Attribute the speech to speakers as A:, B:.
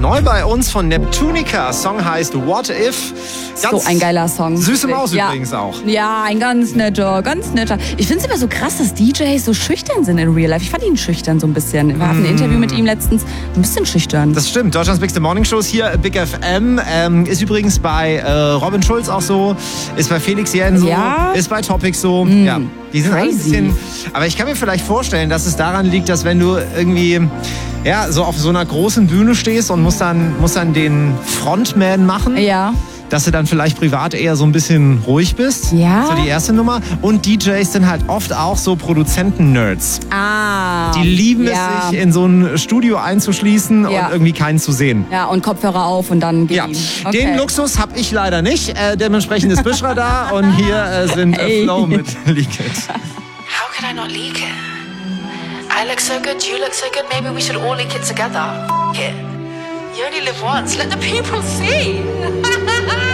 A: Neu bei uns von Neptunica. Song heißt What If.
B: So ein geiler Song.
A: Süße Maus übrigens auch.
B: Ja, ein ganz netter. Ich finde es immer so krass, dass DJs so schüchtern sind in Real Life. Ich fand ihn schüchtern so ein bisschen. Wir hatten ein Interview mit ihm letztens. Ein bisschen schüchtern.
A: Das stimmt. Deutschlands Bigste Morning Shows hier, Big FM. Ist übrigens bei Robin Schulz auch so. Ist bei Felix Jähn so. Ja. Ist bei Topic so. Ja. Die sind alle ein bisschen. Aber ich kann mir vielleicht vorstellen, dass es daran liegt, dass wenn du irgendwie so auf so einer großen Bühne stehst und musst dann den Frontman machen. Ja. Dass du dann vielleicht privat eher so ein bisschen ruhig bist. Ja. So die erste Nummer. Und DJs sind halt oft auch so Produzenten-Nerds. Die lieben es, sich in so ein Studio einzuschließen und irgendwie keinen zu sehen.
B: Ja, und Kopfhörer auf und dann gehen.
A: Okay. Den Luxus habe ich leider nicht. Dementsprechend ist Bishra da und hier sind Flow mit Leak It.
C: How could I not leak it? I look so good, you look so good, maybe we should all leak it together. F*** it. You only live once, let the people see.